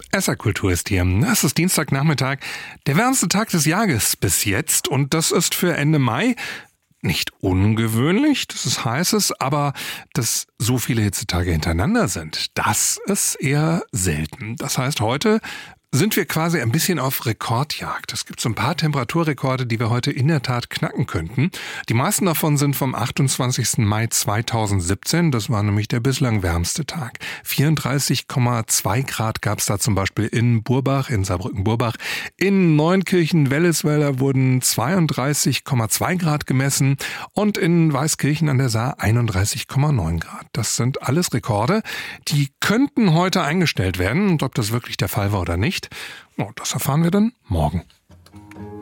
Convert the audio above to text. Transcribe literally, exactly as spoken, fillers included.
S R-Kultur ist hier. Es ist Dienstagnachmittag, der wärmste Tag des Jahres bis jetzt und das ist für Ende Mai nicht ungewöhnlich, das ist heißes, aber dass so viele Hitzetage hintereinander sind, das ist eher selten. Das heißt, heute sind wir quasi ein bisschen auf Rekordjagd. Es gibt so ein paar Temperaturrekorde, die wir heute in der Tat knacken könnten. Die meisten davon sind vom achtundzwanzigsten Mai zweitausendsiebzehn. Das war nämlich der bislang wärmste Tag. vierunddreißig Komma zwei Grad gab es da zum Beispiel in Burbach, in Saarbrücken-Burbach. In Neunkirchen-Wellesweiler wurden zweiunddreißig Komma zwei Grad gemessen und in Weißkirchen an der Saar einunddreißig Komma neun Grad. Das sind alles Rekorde. Die könnten heute eingestellt werden. Und ob das wirklich der Fall war oder nicht, oh, das erfahren wir dann morgen.